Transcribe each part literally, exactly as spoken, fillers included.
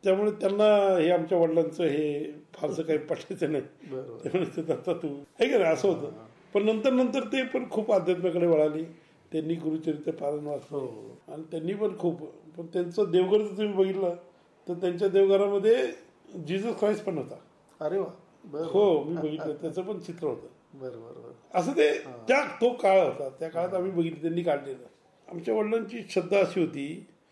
त्यामुळे त्यांना हे आमच्या वडिलांचं हे फारसं काही पटायचं नाही. त्यामुळे ते आता तू हे का असं होतं. पण नंतर नंतर ते पण खूप अध्यात्माकडे वळाली. त्यांनी गुरुचरित्र पारायण वाचलं आणि त्यांनी पण खूप, पण त्यांचं देवघर जर तुम्ही बघितलं तर त्यांच्या देवघरामध्ये जीसस ख्राइस्ट पण होता. अरे वा. हो, मी बघितलं, त्याचं पण चित्र होतं. बरोबर. असं ते त्या तो काळ होता, त्या काळात आम्ही बघितलं, त्यांनी काढलेलं. आमच्या वडिलांची श्रद्धा अशी होती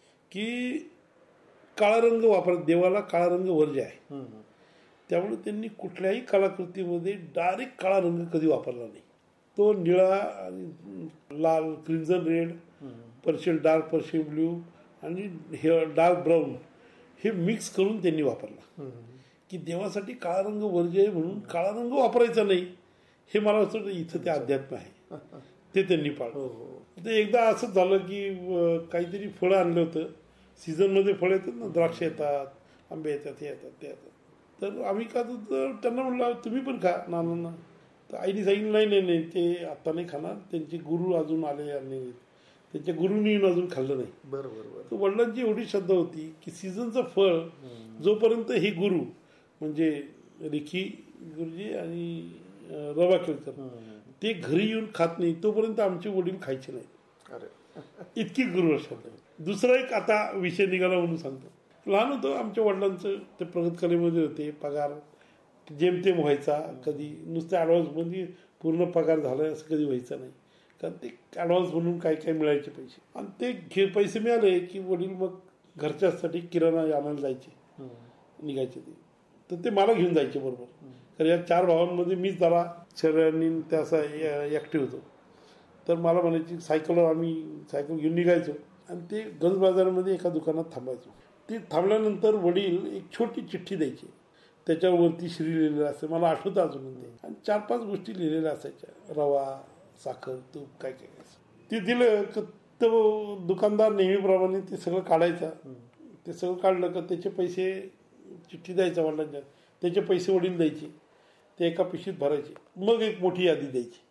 की काळा रंग वापरत, देवाला काळा रंग वर्ज्य आहे. त्यामुळे त्यांनी कुठल्याही कलाकृतीमध्ये डायरेक्ट काळा रंग कधी वापरला नाही. तो निळा आणि लाल, क्रिम्झन red, Persian dark Persian blue आणि हे डार्क ब्राऊन हे मिक्स करून त्यांनी वापरला. की देवासाठी काळा रंग वर्ज्य आहे म्हणून काळा रंग वापरायचा नाही, हे मला वाटतं इथं ते अध्यात्म आहे, ते त्यांनी पाळलं. ते एकदा असंच झालं की काहीतरी फळं आणलं होतं, सीझनमध्ये फळं येतात ना, द्राक्ष येतात, आंबे येतात, हे येतात, ते येतात. तर आम्ही का तर त्यांना म्हणलं तुम्ही पण खा नानांना. तर आईने सांगितलं नाही नाही नाही ते आत्ता नाही खाणार, त्यांचे गुरु अजून आले आणि त्यांच्या गुरुनी अजून खाल्लं नाही. बरोबर. तर वडिलांची एवढी श्रद्धा होती की सीझनचं फळ जोपर्यंत हे गुरु म्हणजे रिखी गुरुजी आणि रवा केळकर ते घरी येऊन खात नाही तोपर्यंत आमचे वडील खायचे नाही. इतकी गुरु श्रद्धा. दुसरा एक आता विषय निघाला म्हणून सांगतो. लहान होतं, आमच्या वडिलांचं ते प्रगत कलेमध्ये होते, पगार जेमतेम व्हायचा, कधी नुसत्या ॲडव्हान्समध्ये पूर्ण पगार झाला असं कधी व्हायचं नाही, कारण ते ॲडव्हान्स म्हणून काय काय मिळायचे पैसे. आणि ते घे पैसे मिळाले की वडील मग घरच्यासाठी किराणा आणायला जायचे, निघायचे ते. तर ते मला घेऊन जायचे बरोबर, कारण या चार भावांमध्ये मीच जरा शरीराने त्या असा ॲक्टिव्ह होतो. तर मला म्हणायची सायकलवर, आम्ही सायकल घेऊन निघायचो आणि ते गंज बाजारामध्ये एका दुकानात थांबायचो. ते थांबल्यानंतर वडील एक छोटी चिठ्ठी द्यायची, त्याच्यावरती श्री लिहिलेलं असतं, मला आठवतं अजून ते. आणि चार पाच गोष्टी लिहिलेल्या असायच्या, रवा, साखर, तूप, काय काय काय. ते दिलं की तो दुकानदार नेहमीप्रमाणे ते सगळं काढायचा. ते सगळं काढलं का त्याचे पैसे, चिठ्ठी द्यायचा वडिलांच्या, त्याचे पैसे वडील द्यायचे, ते एका पिशवीत भरायचे. मग एक मोठी यादी द्यायची,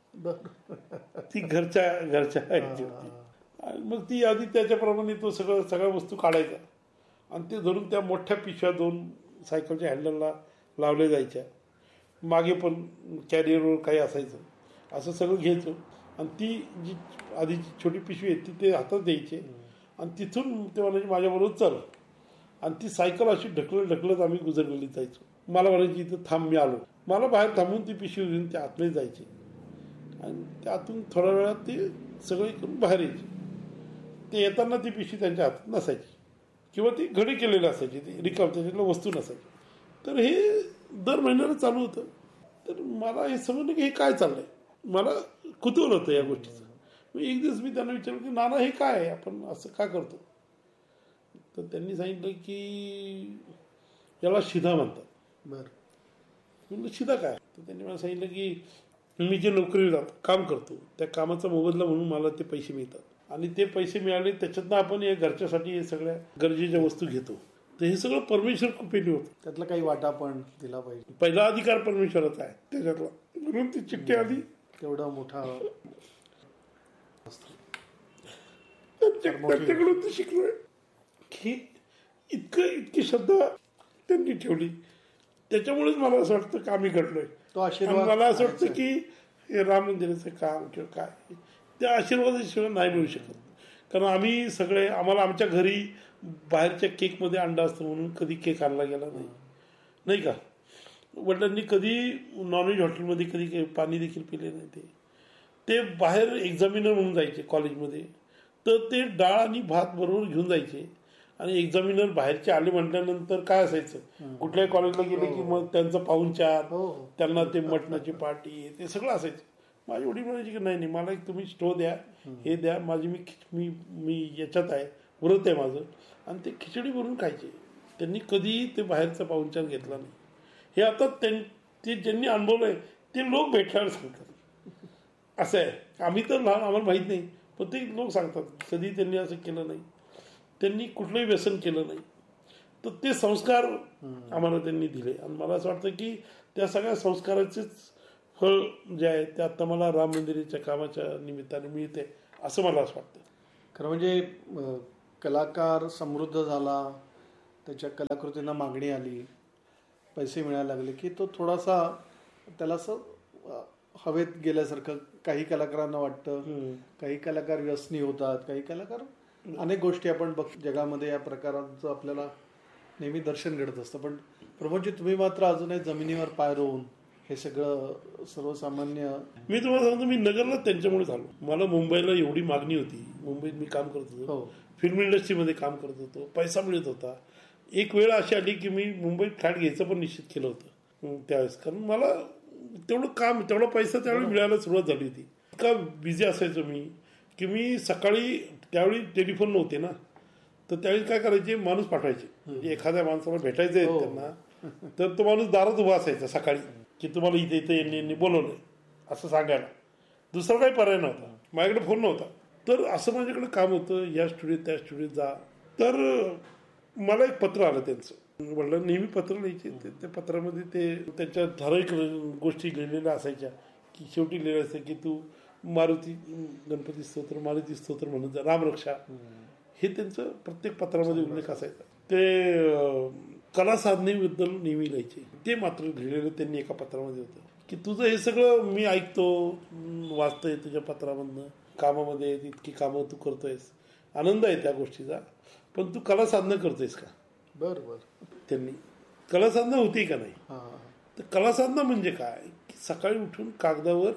ती घरच्या घरच्या ह्याची होती. आणि मग ती यादी त्याच्याप्रमाणे तो सगळं सगळ्या वस्तू काढायचा आणि ते धरून त्या मोठ्या पिशव्या दोन सायकलच्या हँडलला लावल्या जायच्या. मागे पण कॅरियरवर काही असायचं, असं सगळं घ्यायचं आणि ती जी आधीची छोटी पिशवी आहे ती ते हातात द्यायचे आणि तिथून ते म्हणायचे माझ्याबरोबर चल. आणि ती सायकल अशी ढकलत ढकलत आम्ही गुजरगल्लीत जायचो. मला म्हणायची इथं थांब, मी आलो. मला बाहेर थांबून ती पिशवी घेऊन त्या आतमध्ये जायचे आणि त्यातून थोड्या वेळात ते सगळे करून बाहेर यायचे. ते येताना ती पिशवी त्यांच्या हातात नसायची किंवा ती घडी केलेली असायची, ती रिकाम, त्याच्यातल्या वस्तू नसायची. तर हे दर महिन्याला चालू होतं. तर मला हे समजलं की हे काय चाललंय, मला कुतूहल होतं या गोष्टीचं. एक दिवस मी त्यांना विचारलं की नाना हे काय आहे, आपण असं का करतो. तर त्यांनी सांगितलं की याला शिधा म्हणतात. बरं. म्हणलं शिधा काय. तर त्यांनी मला सांगितलं की मी जे नोकरीला काम करतो त्या कामाचा मोबदला म्हणून मला ते पैसे मिळतात आणि ते पैसे मिळाले त्याच्यातनं आपण या घरच्यासाठी हे सगळ्या गरजेच्या वस्तू घेतो. तर हे सगळं परमेश्वर कृपेने होतं. त्यातला काही वाटा पण दिला पाहिजे. पहिला अधिकार परमेश्वराचा आहे त्याच्यातला, म्हणून ती चिठ्ठी आली. तेवढा मोठा त्यांच्याकडून ते शिकलोय की इतकं इतकी श्रद्धा त्यांनी ठेवली. त्याच्यामुळेच मला असं वाटतं का आम्ही घडलोय. तो आशीर्वाद मला असं वाटतं की हे राम मंदिराचं काम किंवा काय त्या आशीर्वादाशिवाय नाही मिळू शकत. कारण आम्ही सगळे, आम्हाला आमच्या घरी बाहेरच्या केकमध्ये अंडा असतं म्हणून कधी केक आणला गेला नाही, नाही का. वडिलांनी कधी नॉनव्हेज हॉटेलमध्ये कधी पाणी देखील पिले नाही. ते ते बाहेर एक्झामिनर म्हणून जायचे कॉलेजमध्ये, तर ते डाळ आणि भात बरोबर घेऊन जायचे. आणि एक्झामिनर बाहेरचे आले म्हटल्यानंतर काय असायचं, कुठल्याही कॉलेजला गेले की मग त्यांचं पाहुणचार, त्यांना ते मटणाची पार्टी, ते सगळं असायचं. माझी वडील म्हणायची की नाही नाही मला एक तुम्ही स्टो द्या, हे द्या, माझी मी मी मी याच्यात आहे, व्रत आहे माझं. आणि ते खिचडी भरून खायचे. त्यांनी कधी ते बाहेरचा पाहुणचार घेतला नाही. हे आता ते ज्यांनी अनुभवलंय ते लोक भेटल्यावर सांगतात. असं आहे, आम्ही तर लहान, आम्हाला माहीत नाही, पण ते लोक सांगतात कधी त्यांनी असं केलं नाही, त्यांनी कुठलंही व्यसन केलं नाही. तर ते संस्कार आम्हाला त्यांनी दिले आणि मला असं वाटतं की त्या सगळ्या संस्काराचेच फळ जे आहे ते आता मला राम मंदिराच्या कामाच्या निमित्ताने मिळते असं मला असं वाटतं. खरं म्हणजे कलाकार समृद्ध झाला त्याच्या कलाकृतींना मागणी आली, पैसे मिळायला लागले की तो थोडासा त्याला असं अ, हवेत गेल्यासारखं काही कलाकारांना वाटतं. काही कलाकार व्यसनी होतात, काही कलाकार अनेक गोष्टी आपण बघ जगामध्ये या प्रकारांचं आपल्याला नेहमी दर्शन घडत असतं. पण प्रमोदजी, तुम्ही मात्र अजूनही जमिनीवर पाय रोवून हे सगळं सर्वसामान्य. मी तुम्हाला सांगतो, मी नगरला त्यांच्यामुळे झालो. मला मुंबईला एवढी मागणी होती, मुंबईत मी काम करत होतो, हो फिल्म इंडस्ट्रीमध्ये काम करत होतो, पैसा मिळत होता. एक वेळ अशी आली की मी मुंबईत फ्लॅट घ्यायचं पण निश्चित केलं होतं त्यावेळेस, कारण मला तेवढं काम तेवढा पैसा त्यावेळी मिळायला सुरुवात झाली होती. इतका बिझी असायचो मी की मी सकाळी, त्यावेळी टेलिफोन नव्हते ना, तर त्यावेळी काय करायचे, माणूस पाठवायचे. म्हणजे एखाद्या माणसाला भेटायचं आहे त्यांना, तर तो माणूस दारात उभा असायचा सकाळी की तुम्हाला इथे इथे यांनी यांनी बोलवलंय असं सांगायला. दुसरा काही पर्याय नव्हता, माझ्याकडे फोन नव्हता. तर असं माझ्याकडे काम होतं, या स्टुडिओत त्या स्टुडिओत जा. तर मला एक पत्र आलं त्यांचं. वडिलांनी नेहमी पत्र लिहायचे, त्या पत्रामध्ये ते त्यांच्या ठराविक गोष्टी लिहिलेल्या असायच्या की शेवटी लिहिलं असतं की तू मारुती गणपती स्तोत्र, मारुती स्तोत्र म्हणून जा, रामरक्षा, हे त्यांचं प्रत्येक पत्रामध्ये उल्लेख असायचा. ते कला साधनेबद्दल नेहमी लिहायचे. ते मात्र लिहिलेलं त्यांनी एका पत्रामध्ये होतं की तुझं हे सगळं मी ऐकतो, वाचतोय तुझ्या पत्रामधनं, कामामध्ये इतकी कामं तू करतोयस, आनंद आहे त्या गोष्टीचा, पण तू कला साधना करतोयस का. बरं बरं. त्यांनी कला साधना होती का नाही. तर कला साधना म्हणजे काय की सकाळी उठून कागदावर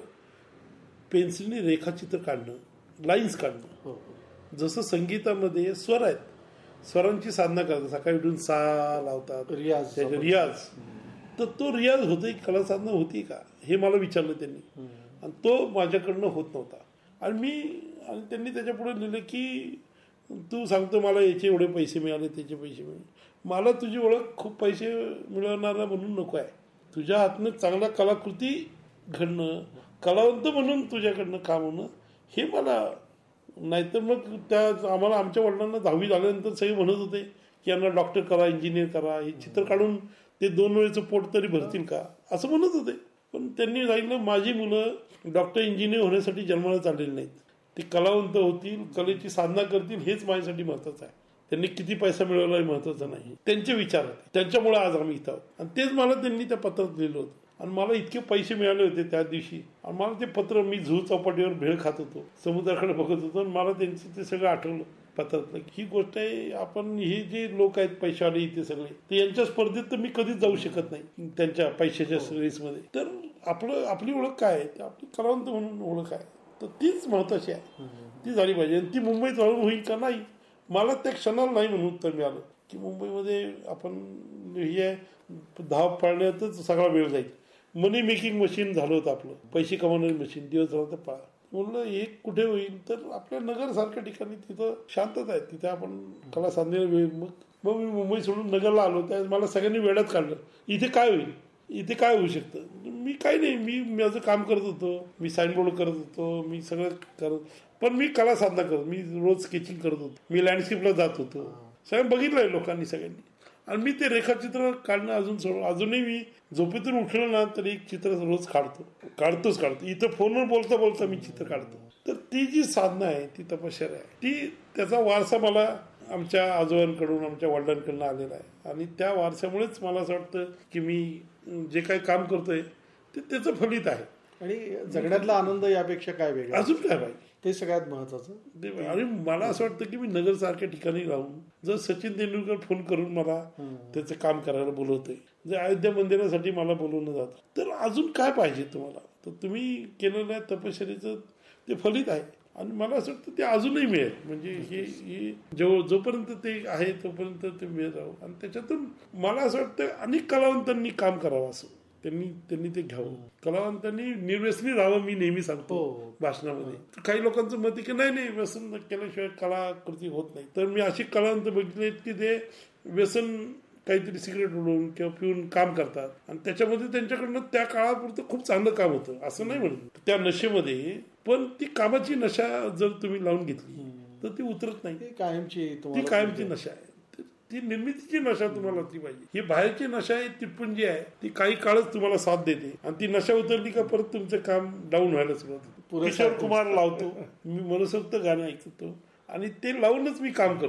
पेन्सिलने रेखाचित्र काढणं, लाईन्स काढणं. जसं संगीतामध्ये स्वर आहेत, स्वरांची साधना करतात, सकाळी उठून सा लावतात, रियाज रियाज. तर तो रियाज होतोय, कला साधना होती का हे मला विचारलं त्यांनी, आणि तो माझ्याकडनं होत नव्हता. आणि मी आणि त्यांनी त्याच्या पुढे लिहिलं की तू सांगतो मला याचे एवढे पैसे मिळाले, त्याचे पैसे मिळाले, मला तुझी ओळख खूप पैसे मिळवणारा म्हणून नको आहे. तुझ्या हातनं चांगल्या कलाकृती घडणं, कलावंत म्हणून तुझ्याकडनं काम होणं हे मला. नाहीतर मग त्या आम्हाला आमच्या वडिलांना दहावी झाल्यानंतर सगळे म्हणत होते की यांना डॉक्टर करा, इंजिनियर करा, हे चित्र काढून ते दोन वेळेचं पोट तरी भरतील का असं म्हणत होते. पण त्यांनी सांगितलं माझी मुलं डॉक्टर इंजिनियर होण्यासाठी जन्माला चाललेली नाहीत, ते कलावंत होतील, कलेची साधना करतील, हेच माझ्यासाठी महत्वाचं आहे. त्यांनी किती पैसा मिळवला हे महत्वाचं नाही, त्यांचे विचार होते. त्यांच्यामुळे आज आम्ही इथं आहोत. आणि तेच मला त्यांनी त्या पत्रात लिहिलं होतं. आणि मला इतके पैसे मिळाले होते त्या दिवशी, आणि मला ते पत्र, मी झू चौपाटीवर भेळ खात होतो, समुद्राकडे बघत होतो, आणि मला त्यांचं ते सगळं आठवलं पत्रातलं. ही गोष्ट आहे, आपण हे जे लोक आहेत पैशावाले इथे सगळे, ते यांच्या स्पर्धेत तर मी कधीच जाऊ शकत नाही त्यांच्या पैशाच्या रेसमध्ये. तर आपलं आपली ओळख काय आहे, आपली कलावंत म्हणून ओळख आहे, तर तीच महत्वाची आहे, ती झाली पाहिजे. आणि ती मुंबईत हळू होईल का नाही, मला त्या क्षणाला नाही म्हणून उत्तर मिळालं की मुंबईमध्ये आपण हे आहे, धाव पाळण्यातच सगळा वेळ जाईल. मनी मेकिंग मशीन झालं होतं आपलं, पैसे कमावणारी मशीन, दिवस रात्र पळा. म्हणलं एक कुठे होईल, तर आपल्या नगर सारख्या ठिकाणी तिथं शांतता आहे, तिथे आपण कला साधण्याला वेळ. मग मग मी मुंबई सोडून नगरला आलो, त्यावेळेस मला सगळ्यांनी वेळात काढलं, इथे काय होईल, इथे काय होऊ शकतं. मी काही नाही, मी माझं काम करत होतो, मी साईनबोर्ड करत होतो, मी सगळं करत, पण मी कला साधना करत, मी रोज स्केचिंग करत होतो, मी लँडस्केपला जात होतो, सगळं बघितलंय लोकांनी सगळ्यांनी. आणि मी ते रेखाचित्र काढणं अजून सोड अजूनही मी झोपेतून उठलं ना तरी एक चित्र रोज काढतो काढतोच काढतो इथं फोनवर बोलता बोलता मी चित्र काढतो. तर ती जी साधना आहे, ती तपश्चर्या आहे, ती त्याचा वारसा मला आमच्या आजोबांकडून, आमच्या वडिलांकडून आलेला आहे. आणि त्या वारशामुळेच मला असं वाटतं की मी जे काही काम करतोय ते त्याचं फलित आहे. आणि जगण्यातला आनंद यापेक्षा काय वेगळा, अजून काय पाहिजे, ते सगळ्यात महत्वाचं. आणि मला असं वाटतं की मी नगर सारख्या ठिकाणी राहून, जर सचिन तेंडुलकर फोन करून मला त्याचं काम करायला बोलवतोय, जर अयोध्या मंदिरासाठी मला बोलवलं जातं, तर अजून काय पाहिजे तुम्हाला. तर तुम्ही केलेल्या तपश्चर्येचं ते फलित आहे. आणि मला असं वाटतं ते अजूनही मिळेल. म्हणजे हे जो जोपर्यंत ते आहे तोपर्यंत ते मिळत राहू. आणि त्याच्यातून मला असं वाटतं अनेक कलावंतांनी काम करावं, असं त्यांनी त्यांनी ते घ्यावं. कलावंतांनी निर्व्यसनी राहावं, मी नेहमी सांगतो भाषणामध्ये. काही लोकांचं मत आहे की नाही नाही व्यसन केल्याशिवाय कलाकृती होत नाही. तर मी अशी कलावंत बघितले की ते व्यसन काहीतरी सिगरेट उडवून किंवा पिऊन काम करतात, आणि त्याच्यामध्ये त्यांच्याकडनं त्या काळापुरतं खूप चांगलं काम होतं, असं नाही म्हणत त्या नशेमध्ये. पण ती कामाची नशा जर तुम्ही लावून घेतली तर ती उतरत नाही, कायमची ती कायमची नशा आहे. ती निर्मितीची नशा तुम्हाला ती पाहिजे. ही बाहेरची नशा आहे, टिप्पण जी आहे ती काही काळच तुम्हाला साथ देते, आणि ती नशा उतरली का परत तुमचं काम डाऊन व्हायला सुरुवात होते. किशोर कुमार लावतो, मी मनसोक्त गाणं ऐकतो, आणि ते लावूनच मी काम करतो.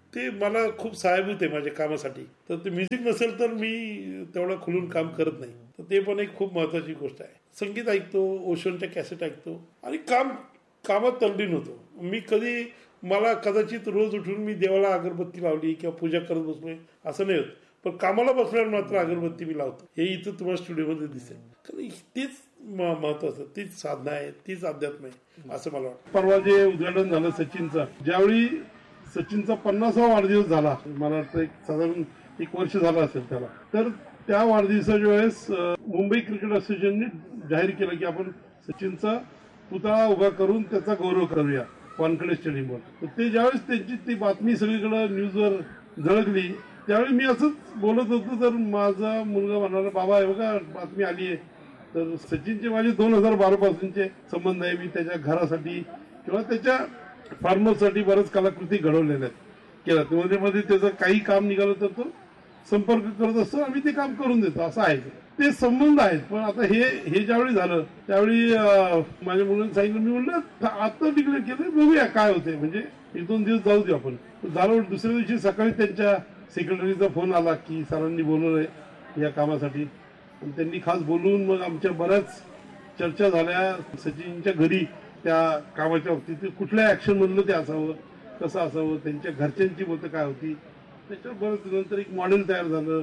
ते मला खूप सहायभूत आहे माझ्या कामासाठी. तर ते म्युझिक नसेल तर मी तेवढं खुलून काम करत नाही. तर ते पण एक खूप महत्वाची गोष्ट आहे. संगीत ऐकतो, ओशोनच्या कॅसेट ऐकतो आणि काम कामात तल्लीन होतो. मी कधी मला कदाचित रोज उठून मी देवाला अगरबत्ती लावली किंवा पूजा करत बसलोय असं नाही होत, पण कामाला बसल्यावर मात्र अगरबत्ती मी लावतो. हे इथं तुम्हाला स्टुडिओमध्ये दिसेल. कारण तेच महत्वाचं, तीच साधना आहे, तीच अध्यात्म आहे असं मला वाटतं. परवा जे उद्घाटन झालं सचिनचं, ज्यावेळी सचिनचा पन्नासावा वाढदिवस झाला, मला वाटतं एक साधारण एक वर्ष झालं असेल त्याला, तर त्या वाढदिवसाच्या वेळेस मुंबई क्रिकेट असोसिएशनने जाहीर केलं की आपण सचिनचा पुतळा उभा करून त्याचा गौरव करूया वानखेडे स्टेडियमवर. तर ते ज्यावेळेस त्यांची ती बातमी सगळीकडे न्यूजवर झळकली, त्यावेळी मी असंच बोलत होतो, तर माझा मुलगा म्हणाला, बाबा हे बघा बातमी आली आहे. तर सचिनचे माझे दोन हजार बारा पासूनचे संबंध आहे. मी त्याच्या घरासाठी किंवा त्याच्या फार्मरसाठी बऱ्याच कलाकृती घडवलेल्या आहेत केल्या. मध्ये मध्ये त्याचं काही काम निघालं तर तो संपर्क करत असतो, आम्ही ते काम करून देतो, असं आहे. ते संबंध आहेत. पण आता हे हे ज्यावेळी झालं त्यावेळी माझ्या मुलांनी सांगितलं, मी म्हणलं आता डिक्लेअर केलं, बघूया काय होते, म्हणजे एक दोन दिवस जाऊ दे आपण. झालं. दुसऱ्या दिवशी सकाळी त्यांच्या सेक्रेटरीचा फोन आला की सरांनी बोलवलंय या कामासाठी. आणि त्यांनी खास बोलवून मग आमच्या बऱ्याच चर्चा झाल्या सचिनच्या घरी त्या कामाच्या बाबतीत, कुठल्या ऍक्शन मधलं ते असावं, कसं असावं, त्यांच्या घरच्यांची मतं काय होती, त्याच्यावर बरं नंतर एक मॉडेल तयार झालं.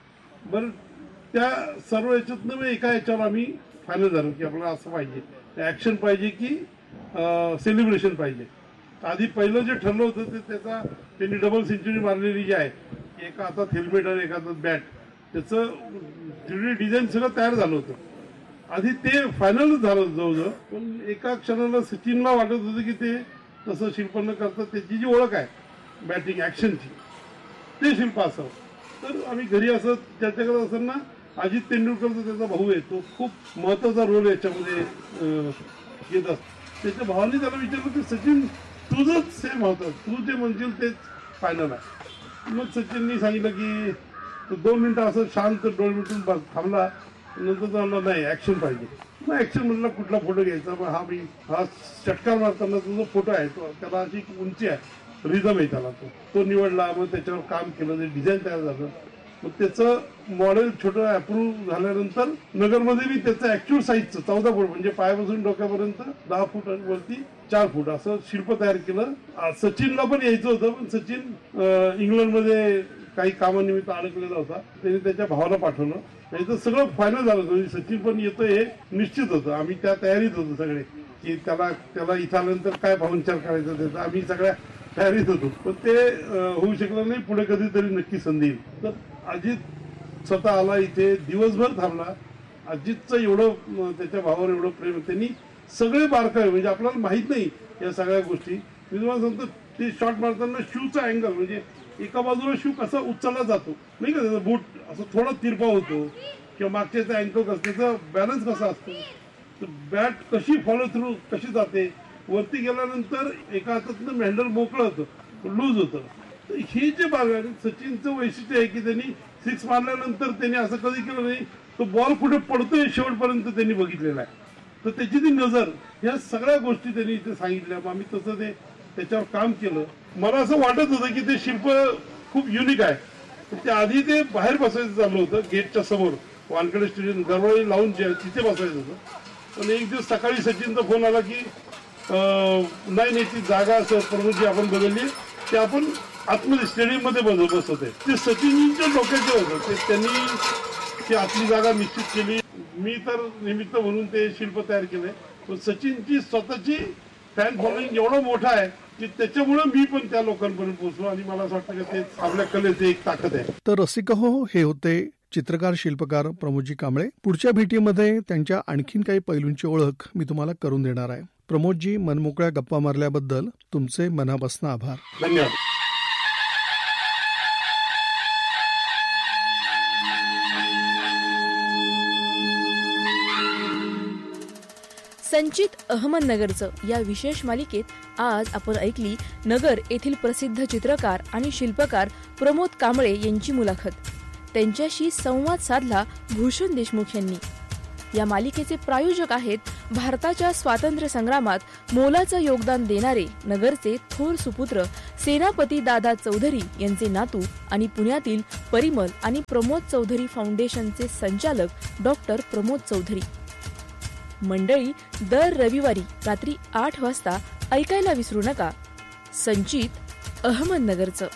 बरं त्या सर्व याच्यातनं एका याच्यावर आम्ही फायनल झालो की आपल्याला असं पाहिजे, ऍक्शन पाहिजे की सेलिब्रेशन पाहिजे. आधी पहिलं जे ठरलं होतं ते त्याचा त्यांनी डबल सेंचुरी मारलेली जी आहे, एका हातात हेल्मेट आणि एका हातात बॅट, त्याचं थ्री डी डिझाईन सगळं तयार झालं होतं. आधी ते फायनलच झालं जवळजवळ. पण एका क्षणाला सचिनला वाटत होतं की ते तसं शिल्प न करता त्याची जी ओळख आहे बॅटिंग ऍक्शनची, ते शिल्प असावं. तर आम्ही घरी असं चर्चा करत असताना अजित तेंडुलकरचा त्याचा भाऊ आहे, तो खूप महत्वाचा रोल याच्यामध्ये घेत असतो. त्याच्या भावाने त्याला विचारलं की सचिन तुझंच सेम होतं, तू जे म्हणशील तेच फायनल आहे. मग सचिननी सांगितलं की दोन मिनिटं असं शांत डोळे मिटून थांबला. नंतर म्हणला नाही ऍक्शन पाहिजे. मग ऍक्शन म्हणला कुठला फोटो घ्यायचा, मग हा मी हा षटकार मारताना तुझा फोटो आहे, तो त्याला अशी उंची आहे, रिझम आहे त्याला, तो तो निवडला. मग त्याच्यावर काम केलं, ते डिझाईन तयार झालं. मग त्याचं मॉडेल छोटं अप्रूव्ह झाल्यानंतर नगरमध्ये मी त्याचं ऍक्च्युअल साईजचं चौदा फूट म्हणजे पायापासून डोक्यापर्यंत दहा फूट आणि वरती चार फूट असं शिल्प तयार केलं. सचिनला पण यायचं होतं, पण सचिन इंग्लंडमध्ये काही कामानिमित्त अडकलेला होता, त्यांनी त्याच्या भावाला पाठवलं. तर सगळं फायनल झालं होतं. सचिन पण येतोय हे निश्चित होतं. आम्ही त्या तयारीत होतो सगळे की त्याला त्याला इथं आल्यानंतर काय पाहुणचार करायचा त्याचा आम्ही सगळ्या तयारीत होतो. पण ते होऊ शकलं नाही. पुढे कधीतरी नक्की संधी येईल. तर अजित स्वतः आला इथे, दिवसभर थांबला. अजितचं एवढं त्याच्या भावावर एवढं प्रेम, त्यांनी सगळे बारकावे म्हणजे आपल्याला माहित नाही या सगळ्या गोष्टी. मी तुम्हाला सांगतो ते शॉट मारताना शूचा अँगल म्हणजे एका बाजूला शू कसा उचलला जातो नाही का, त्याचा बूट असं थोडा तिरपा होतो किंवा मागच्या अँकल कसं, त्याचा बॅलन्स कसा असतो, तर बॅट कशी फॉलो थ्रू कशी जाते, वरती गेल्यानंतर एका हातातनं हँडल मोकळं होतं, लूज होतं. तर ही जे बाग आहे सचिनचं वैशिष्ट्य आहे की त्यांनी सिक्स मारल्यानंतर त्यांनी असं कधी केलं नाही, तो बॉल कुठे पडतोय शेवटपर्यंत त्यांनी बघितलेला आहे. तर त्याची ती नजर, या सगळ्या गोष्टी त्यांनी इथे सांगितल्या. मग आम्ही तसं ते त्याच्यावर काम केलं. मला असं वाटत होतं की ते शिल्प खूप युनिक आहे. त्या आधी ते बाहेर बसायचं चाललं होतं गेटच्या समोर, वानखेडे स्टेडियम दरवाजे लावून जे तिथे बसायचं होतं. पण एक दिवस सकाळी सचिनचा फोन आला की नाही नाही ती जागा असं प्रमुखजी आपण बदलली, ते आपण आतमध्ये स्टेडियम मध्ये बस बसत आहे. ते सचिनच्या डोक्याचे होतं, ते त्यांनी ती आतली जागा निश्चित केली. मी तर निमित्त म्हणून ते शिल्प तयार केलंय. पण सचिनची स्वतःची फॅन फॉलोईंग एवढं मोठं आहे की त्याच्यामुळे मी पण त्या लोकांपर्यंत पोहोचलो आणि मला असं वाटतं की ते आपल्या कलेची एक ताकद आहे. तर रसिक हो, हे होते चित्रकार शिल्पकार प्रमोदजी कांबळे. पुढच्या भेटीमध्ये त्यांच्या आणखीन काही पैलूंची ओळख मी तुम्हाला करून देणार आहे. प्रमोदजी, मनमोकळ्या गप्पा मारल्याबद्दल तुमचे मनापासून आभार. धन्यवाद. संचित अहमदनगरचं या विशेष मालिकेत आज आपण ऐकली नगर येथील प्रसिद्ध चित्रकार आणि शिल्पकार प्रमोद कांबळे यांची मुलाखत. त्यांच्याशी संवाद साधला भूषण देशमुख यांनी. या मालिकेचे प्रायोजक आहेत भारताच्या स्वातंत्र्य संग्रामात मोलाचं योगदान देणारे नगरचे थोर सुपुत्र सेनापती दादा चौधरी यांचे नातू आणि पुण्यातील परिमल आणि प्रमोद चौधरी फाउंडेशनचे संचालक डॉक्टर प्रमोद चौधरी. मंडळी, दर रविवारी रात्री आठ वाजता ऐकायला विसरू नका संचित अहमदनगरचं.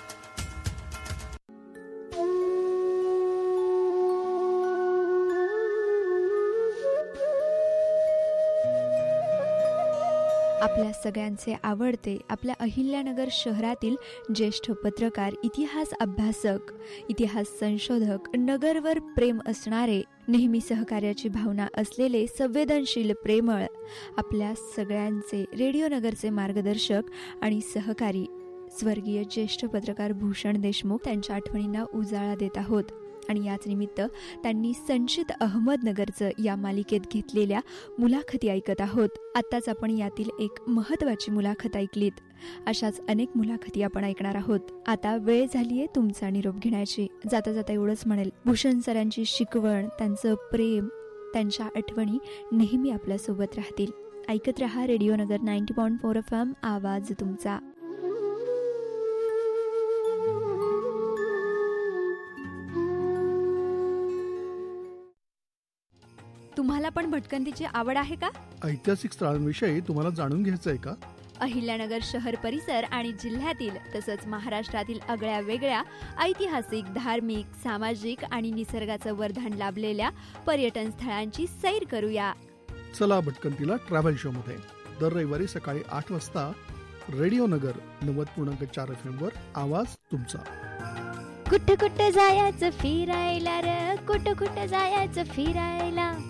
आपल्या सगळ्यांचे आवडते आपल्या अहिल्यानगर शहरातील ज्येष्ठ पत्रकार, इतिहास अभ्यासक, इतिहास संशोधक, नगरवर प्रेम असणारे, नेहमी सहकार्याची भावना असलेले, संवेदनशील, प्रेमळ, आपल्या सगळ्यांचे रेडिओ नगरचे मार्गदर्शक आणि सहकारी स्वर्गीय ज्येष्ठ पत्रकार भूषण देशमुख त्यांच्या आठवणींना उजाळा देत आहोत. आणि याच निमित्त त्यांनी संचित अहमदनगरचं या मालिकेत घेतलेल्या मुलाखती ऐकत आहोत. आत्ताच आपण यातील एक महत्त्वाची मुलाखत ऐकलीत. अशाच अनेक मुलाखती आपण ऐकणार आहोत. आता वेळ झालीये तुमचा निरोप घेण्याची. जाता जाता एवढंच म्हणेल, भूषण सरांची शिकवण, त्यांचं प्रेम, त्यांच्या आठवणी नेहमी आपल्यासोबत राहतील. ऐकत रहा रेडिओ नगर ninety point four F M, आवाज तुमचा. तुम्हाला पण भटकंतीची आवड आहे का? ऐतिहासिक स्थळांविषयी तुम्हाला जाणून घ्यायचं आहे का? अहिल्यानगर शहर परिसर आणि जिल्ह्यातील तसंच महाराष्ट्रातील आगळ्या वेगळ्या ऐतिहासिक, धार्मिक, सामाजिक आणि निसर्गाचं वरदान लाभलेल्या पर्यटन स्थळांची सैर करूया. चला भटकंतीला ट्रॅव्हल शो मध्ये दर रविवारी सकाळी आठ वाजता रेडिओ नगर नव्वद पूर्णांक चार एफ एम वर, आवाज तुमचा. कुठं कुठं जायचं फिरायला र, कुठं कुठं जायचं फिरायला.